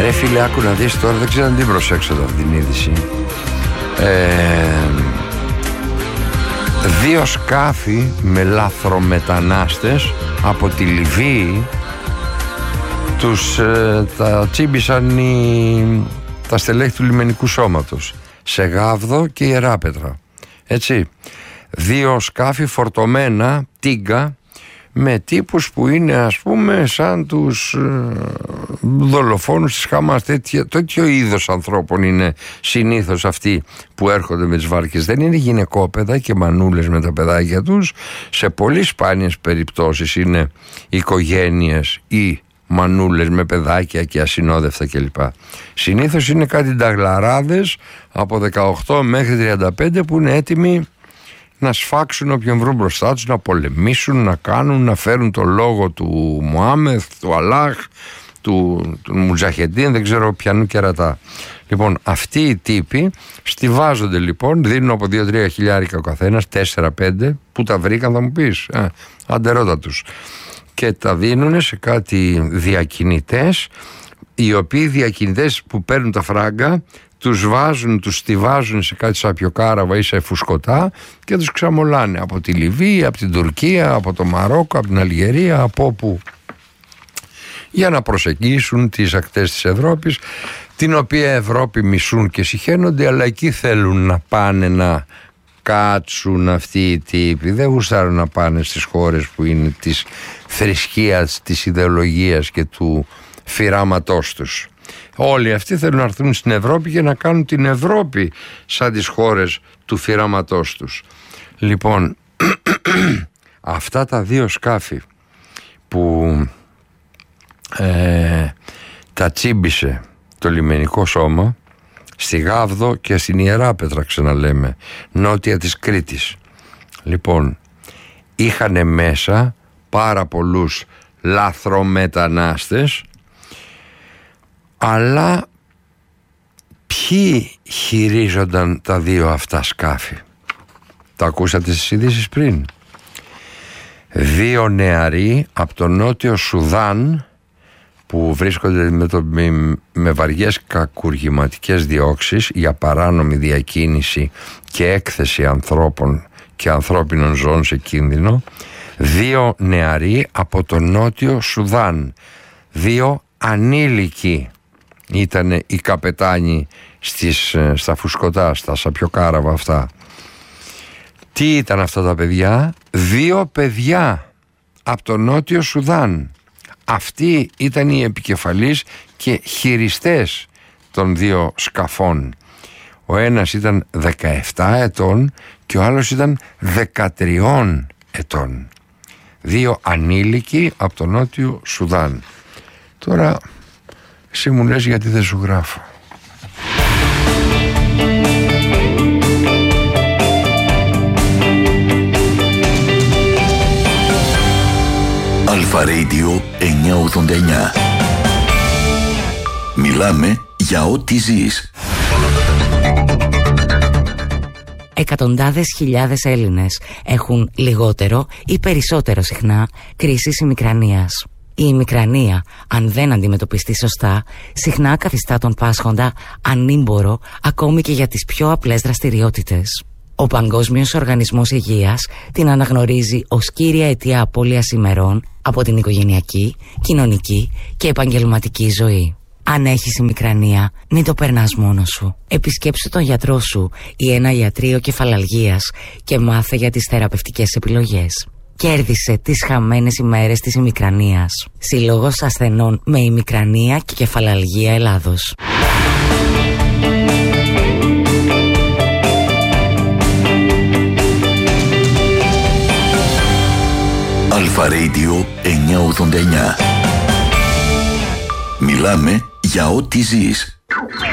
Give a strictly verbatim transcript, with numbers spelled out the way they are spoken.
Ρε φίλε, άκου να δεις τώρα, δεν ξέρω αν την προσέξω αυτή την είδηση. Ε, δύο σκάφη με λαθρομετανάστες από τη Λιβύη τους ε, τα τσίμπησαν οι, τα στελέχη του λιμενικού σώματος σε Γάβδο και Ιεράπετρα. Έτσι, δύο σκάφη φορτωμένα τίγκα με τύπους που είναι, ας πούμε, σαν τους ε, δολοφόνους της Χαμάς. Τέτοιο, τέτοιο είδος ανθρώπων είναι συνήθως αυτοί που έρχονται με τις βάρκες. Δεν είναι γυναικόπαιδα και μανούλες με τα παιδάκια τους. Σε πολύ σπάνιες περιπτώσεις είναι οικογένειες ή μανούλες με παιδάκια και ασυνόδευτα κλπ. Συνήθως είναι κάτι νταγλαράδες από δεκαοκτώ μέχρι τριάντα πέντε που είναι έτοιμοι να σφάξουν όποιον βρουν μπροστά τους, να πολεμήσουν, να κάνουν, να φέρουν το λόγο του Μωάμεθ, του Αλάχ, του, του Μουτζαχεντίν, δεν ξέρω ποιανού κερατά. Λοιπόν, αυτοί οι τύποι στιβάζονται λοιπόν, δίνουν από δύο τρία χιλιάρικα ο καθένας, τέσσερα πέντε, που τα βρήκαν θα μου πεις, ε, αντερότα τους. Και τα δίνουν σε κάτι διακινητές, οι οποίοι διακινητές που παίρνουν τα φράγκα τους βάζουν, τους στιβάζουν σε κάτι σαπιοκάραβα ή σε φουσκωτά και τους ξαμολάνε από τη Λιβύη, από την Τουρκία, από το Μαρόκο, από την Αλγερία, από όπου, για να προσεγγίσουν τις ακτές της Ευρώπης, την οποία Ευρώπη μισούν και συχαίνονται, αλλά εκεί θέλουν να πάνε να κάτσουν αυτοί οι τύποι. Δεν γουστάρουν να πάνε στις χώρες που είναι της θρησκείας, της ιδεολογίας και του φυράματός τους. Όλοι αυτοί θέλουν να έρθουν στην Ευρώπη και να κάνουν την Ευρώπη σαν τις χώρες του φυράματός τους. Λοιπόν, αυτά τα δύο σκάφη που ε, τα τσίμπησε το λιμενικό σώμα στη Γάβδο και στην Ιεράπετρα, ξαναλέμε, νότια της Κρήτης. Λοιπόν, είχανε μέσα πάρα πολλούς λαθρομετανάστες, αλλά ποιοι χειρίζονταν τα δύο αυτά σκάφη? Τα ακούσατε στις ειδήσεις πριν. Δύο νεαροί από το νότιο Σουδάν που βρίσκονται με, το, με, με βαριές κακουργηματικές διώξεις για παράνομη διακίνηση και έκθεση ανθρώπων και ανθρώπινων ζώων σε κίνδυνο. Δύο νεαροί από το νότιο Σουδάν, δύο ανήλικοι ήταν οι καπετάνοι στις, στα φουσκωτά, στα σαπιοκάραβα αυτά. Τι ήταν αυτά τα παιδιά? Δύο παιδιά από το νότιο Σουδάν. Αυτοί ήταν οι επικεφαλείς και χειριστές των δύο σκαφών. Ο ένας ήταν δεκαεπτά ετών και ο άλλος ήταν δεκατρία ετών. Δύο ανήλικοι από το νότιο Σουδάν. Τώρα εσύ μου λες γιατί δεν σου γράφω. Αλφα Radio εννιακόσια ογδόντα εννιά. Μιλάμε για ό,τι ζεις. Εκατοντάδες χιλιάδες Έλληνες έχουν λιγότερο ή περισσότερο συχνά κρίσεις ημικρανίας. Η ημικρανία, αν δεν αντιμετωπιστεί σωστά, συχνά καθιστά τον πάσχοντα ανήμπορο ακόμη και για τις πιο απλές δραστηριότητες. Ο Παγκόσμιος Οργανισμός Υγείας την αναγνωρίζει ως κύρια αιτία απώλειας ημερών από την οικογενειακή, κοινωνική και επαγγελματική ζωή. Αν έχεις ημικρανία, μην το περνάς μόνος σου. Επισκέψου τον γιατρό σου ή ένα ιατρείο κεφαλαλγίας και μάθε για τις θεραπευτικές επιλογές. Κέρδισε τις χαμένες ημέρες της ημικρανίας. Σύλλογος ασθενών με ημικρανία και κεφαλαλγία Ελλάδος. Αλφα Radio εννιακόσια ογδόντα εννιά. Μιλάμε για ό,τι ζεις.